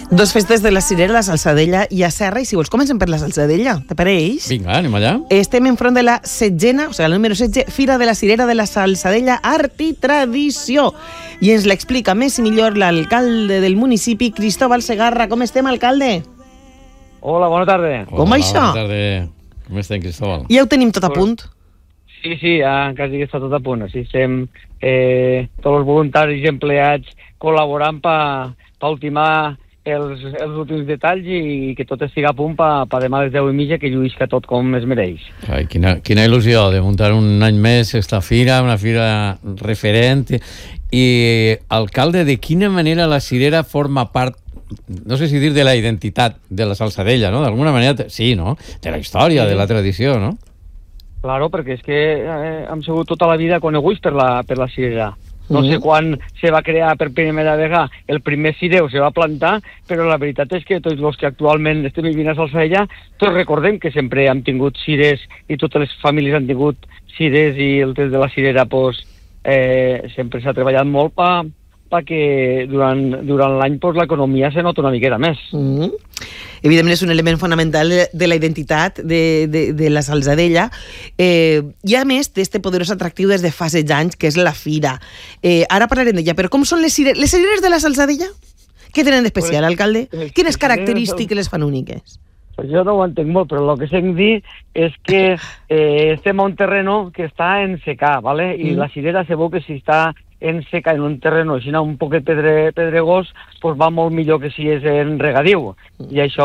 Dos festes de la Cirera, la Salsadella i a Serra, i si vols comencem per la Salsadella, te pareix? Vinga, anem allà. Estem enfront de la 16ª, o sigui, la número 16, Fira de la Cirera de la Salsadella, Art i Tradició. I ens l'explica més i millor l'alcalde del municipi, Cristóbal Segarra. Com estem, alcalde? Hola, bona tarda. Com això? Bona tarda. Com estem, Cristóbal? Ja ho tenim tot a punt? Sí, quasi està tot a punt. Així estem tots els voluntaris i empleats col·laborant per ultimar els últims detalls i que tot estigui a punt per demà a les 10:30, que lluïsca tot com es mereix. Ai, quina il·lusió de muntar un any més esta fira, una fira referent. I, alcalde, de quina manera la Cirera forma part, no sé si dir de la identitat de la Salsadella, no? D'alguna manera, sí, no? De la història, de la tradició, no? Claro, perquè és que hem sigut tota la vida coneguts per la Cirera. No sé quan se va crear per primera vegada el primer cireu se va plantar, però la veritat és que tots els que actualment estem vivint a Salsadella, tots recordem que sempre hem tingut cires i totes les famílies han tingut cires, i el temps de la Cirera sempre s'ha treballat molt perquè durant l'any l'economia se nota una miqueta més. Evidentment és un element fonamental de la identitat de la Salsadella, i a més té este poderós atractiu des de fa 16 anys, que és la fira. Ara parlarem d'ella, però com són les cireres de la Salsadella? Què tenen d'especial, alcalde? Quines característiques les fan úniques? Jo no ho entenc molt, però el que sé dir és que estem a un terreno que està en secà, ¿vale? I la cirera se veu que si està en seca, en un terreno així un poquet pedregós, pues va molt millor que si és en regadiu. I això,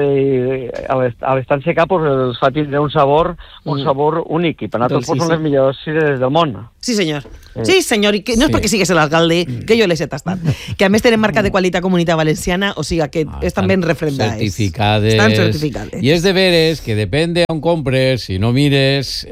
a l'estar en seca, els fa tindre un sabor únic. I per nosaltres són les millors cireres del món. Sí, senyor. Sí, senyor. I que no és perquè sigues l'alcalde, que jo les he tastat. Que a més tenen marca de qualitat Comunitat Valenciana, o sigui que estan ben refrendades. Certificades. Estan certificades. I és de veres que depèn d'on compres, si no mires,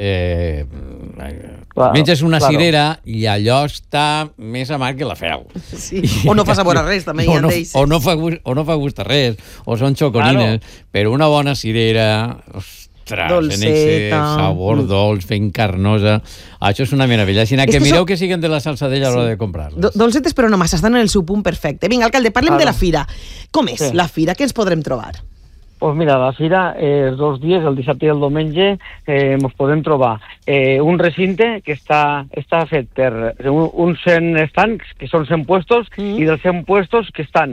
menges una cirera i allò està més amarg que la feu. Sí. O no fa sabor a res, també hi ha d'ells. O no fa gust a res, o són xocolines, però una bona cirera, ostres, en ese sabor dolç, ben carnosa, això és una meravella. Així que mireu que siguen de la Salsadella a l'hora de comprar-les. Dolcetes, però no massa, estan en el seu punt perfecte. Vinga, alcalde, parlem de la fira. Com és la fira? Què ens podrem trobar? Doncs mira, la fira, els 2 dies, el dissabte i el diumenge, ens podem trobar un recinte que està fet per uns 100 estancs, que són 100 puestos, i dels 100 puestos que estan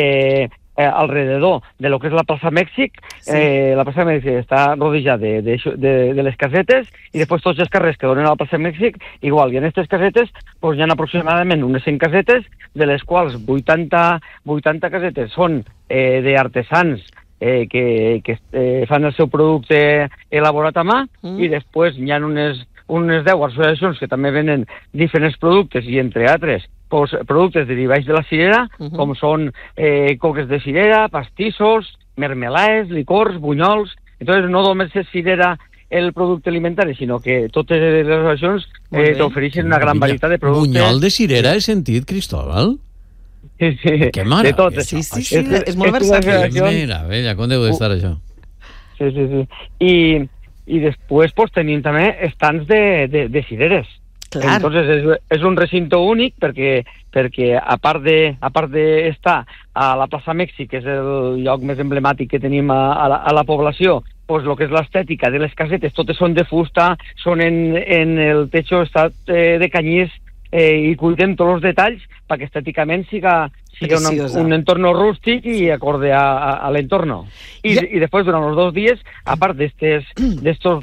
alrededor de lo que és la plaça Mèxic. La plaça Mèxic està rodejada de les casetes, i després tots els carrers que donen a la plaça Mèxic, igual, i en aquestes casetes hi ha aproximadament unes 100 casetes, de les quals 80 casetes són d'artesans que fan el seu producte elaborat a mà, i després hi ha unes 10 associacions que també venen diferents productes, i entre altres productes derivats de la cirera, com són coques de cirera, pastissos, mermelades, licors, bunyols. Entonces no només és cirera el producte alimentari, sinó que totes les associacions t'ofereixen una gran varietat de productes. Bunyol de cirera he sentit, Cristóbal? Sí. Que mare. De tot. Sí, és molt versàtil. Mira, com deu d'estar això? Sí. I després tenim també estants de cireres. Clar. Entonces és un recinte únic perquè a part d'estar a la plaça Mèxic, que és el lloc més emblemàtic que tenim a la població, pues lo que és l'estètica de les casetes, totes són de fusta, són en el techo estat de canyís, i cuidem tots els detalls perquè estèticament siga un entorn rústic i acorde a l'entorn. I després, durant els 2 dies, a part d'estos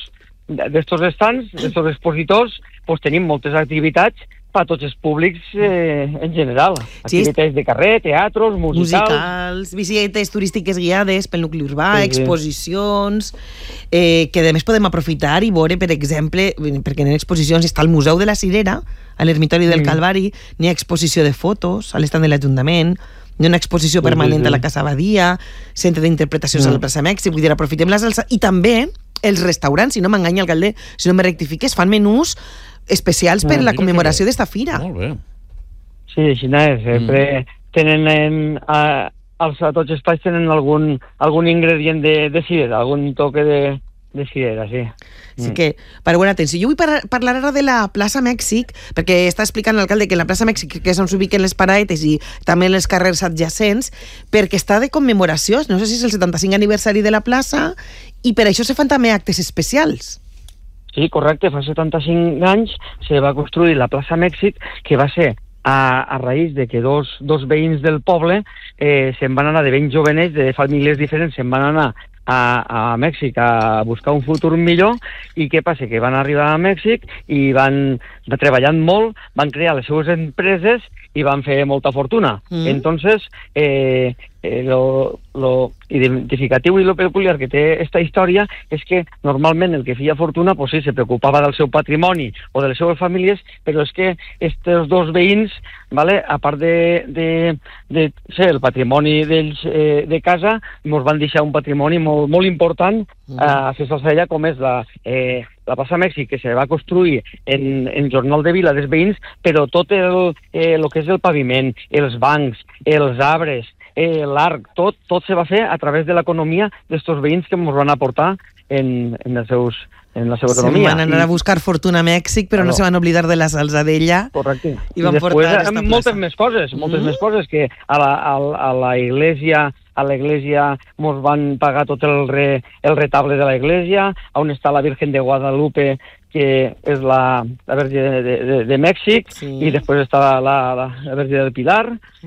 estants, d'estos expositors, tenim moltes activitats per a tots els públics en general. Activitats de carrer, teatros, musicals, visites turístiques guiades pel nucli urbà, exposicions, que a més podem aprofitar i veure, per exemple, perquè en exposicions està el Museu de la Cirera, a l'Ermitori del Calvari, n'hi ha exposició de fotos a l'estand de l'Ajuntament, hi ha una exposició permanent a la Casa Badia, centre d'interpretacions a la plaça Mèxic, vull dir, aprofitem la salsa, i també els restaurants, si no m'enganya, alcalde, si no me rectifiques, fan menús especials per la commemoració d'esta fira. Molt bé. Sí, així és. Sempre tenen, a tots els espais tenen algun ingredient de cirera, algun toque de cirera, sí. Sí que, per bona atenció. Jo vull parlar ara de la plaça Mèxic, perquè està explicant l'alcalde que en la plaça Mèxic, que és on s'ubiquen les paraetes i també en els carrers adjacents, perquè està de commemoració, no sé si és el 75 aniversari de la plaça, i per això se fan també actes especials. Sí, correcte, fa 75 anys se va construir la plaça Mèxic, que va ser a raïs de que dos veïns del poble se'n van anar de ben jovenets, de famílies diferents, se'n van anar a Mèxic a buscar un futur millor, i què passa? Que van arribar a Mèxic i van treballant molt, van crear les seues empreses i van fer molta fortuna. Entonces, lo identificatiu i lo peculiar que té esta història és que normalment el que feia fortuna, pues sí, se preocupava del seu patrimoni o de les seues famílies, però és que estos dos veïns, vale, a part de ser el patrimoni d'ells de casa, ens van deixar un patrimoni molt important a la Salzadella, com és la plaça Mèxic, que se va construir en Jornal de Vila dels veïns, però tot el que és el paviment, els bancs, els arbres, l'arc, tot se va fer a través de l'economia d'estos veïns que ens van aportar en la seva economia. Se van anar a buscar fortuna a Mèxic, però no se van oblidar de la Salzadella. Correcte. I van portar esta plaça. Moltes més coses, que a la iglesia ens van pagar tot el retable de la iglesia, on està la Virgen de Guadalupe, que és la Verge de Mèxic, i després està la Verge del Pilar,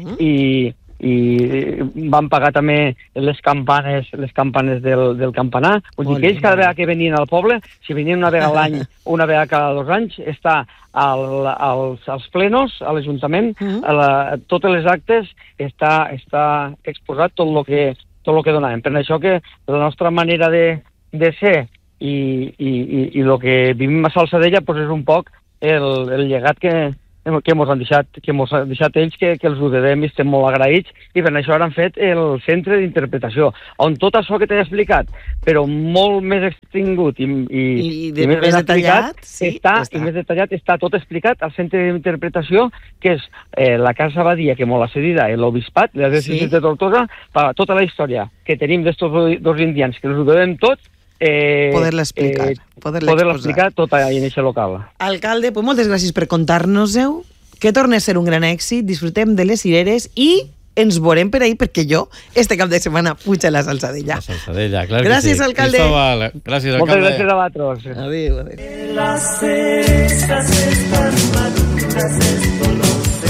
i van pagar també les campanes del campanar. Vull dir que ells cada vegada que venien al poble, si venien una vegada a l'any o una vegada cada 2 anys, està als plenos, a l'Ajuntament, a totes les actes, està exposat tot el que donaven. Per això que la nostra manera de ser i el que vivim a Salzadella és un poc el llegat que ens han deixat ells, que els ho devem i estem molt agraïts, i per això ara han fet el centre d'interpretació, on tot això que t'he explicat, però molt més extingut i més detallat, està tot explicat al centre d'interpretació, que és la Casa Badia, que molt ha cedida l'Obispat, la diòcesi de Tortosa, tota la història que tenim d'estos dos indians, que els ho devem tot, poder-la explicar tota en aquest local. Alcalde, pues moltes gràcies per contar-nos-ho, que torni a ser un gran èxit, disfrutem de les cireres i ens veurem per ahir, perquè jo este cap de setmana puig a la Salzadella. La Salzadella, clar que gràcies, sí. alcalde. Cristóbal, gràcies, alcalde. Moltes gràcies a vosaltres. Adéu. Las cestas están maduras, esto lo sé,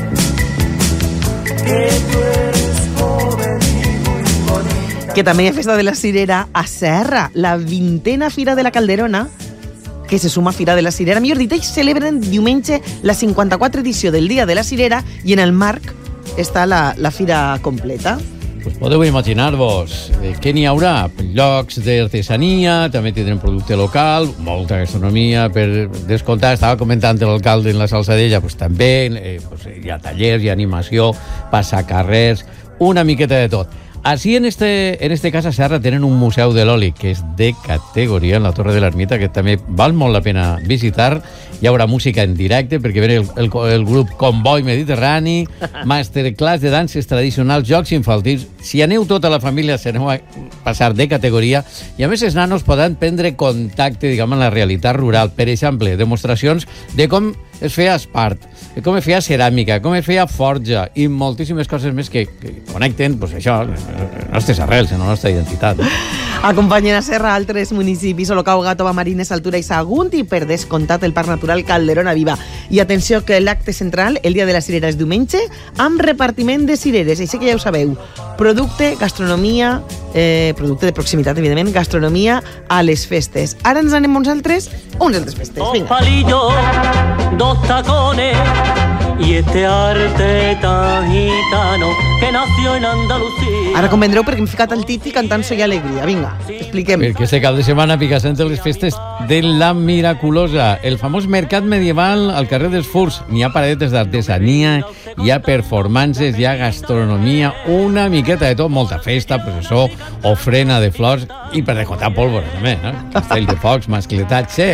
que tú eres joven y muy bonita. Que també hi ha festa de la cirera a Serra, la 20a Fira de la Calderona, que se suma a Fira de la Cirera. Millor dit, ells celebren diumenge la 54 edició del Dia de la Cirera i en el marc està la fira completa. Pues podeu imaginar-vos què n'hi haurà. Llocs d'artesania, també tindrem producte local, molta gastronomia, per descomptar. Estava comentant l'alcalde en la Salzadella, pues també hi ha tallers, hi ha animació, passacarrers, una miqueta de tot. Així, en este cas, a Serra tenen un museu de l'oli, que és de categoria, en la Torre de l'Ermita, que també val molt la pena visitar. Hi haurà música en directe, perquè ve el grup Comboi Mediterrani, masterclass de danses tradicionals, jocs infantils. Si aneu tota la família, sereu a passar de categoria, i a més els nanos poden prendre contacte, diguem, amb la realitat rural. Per exemple, demostracions de com es feia espart, com es feia ceràmica, com es feia forja i moltíssimes coses més que connecten, pues, això, les nostres arrels, la nostra identitat. Acompanyen a Serra altres municipis, Olocau, Gàtova, Marines, Altura i Sagunt, i per descomptat el Parc Natural Calderona Viva. I atenció que l'acte central, el dia de la cirera, és diumenge, amb repartiment de cireres, així que ja ho sabeu. Producte, gastronomia, producte de proximitat, evidentment, gastronomia a les festes. Ara ens anem uns altres festes. Vinga. Dos palillos, dos tacones y este arte tan gitano que nació en Andalucía. Ara convendreu perquè hem ficat el Titi cantant Soy Alegria. Vinga, expliquem. Perquè este cap de setmana picassent les festes de la Miraculosa, el famós mercat medieval al carrer dels Furs. N'hi ha paradetes d'artesania, hi ha performances, hi ha gastronomia, una miqueta de tot, molta festa, processó, ofrena de flors i per descomptar pólvora també, Castell de focs, mascletat,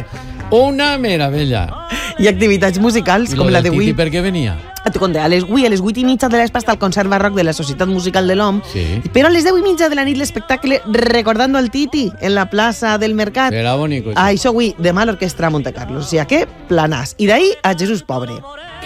Una meravella. I activitats musicals, com la d'avui. I per què venia? Et conté, a les 8:30 de l'Espa està el concert barroc de la Societat Musical de l'OM, Sí. però a les 10:30 de la nit l'espectacle Recordando al Titi en la plaça del Mercat. Serà bonico. Això avui, demà l'Orquestra Monte Carlo. O sigui que planàs. I d'ahir a Jesús Pobre.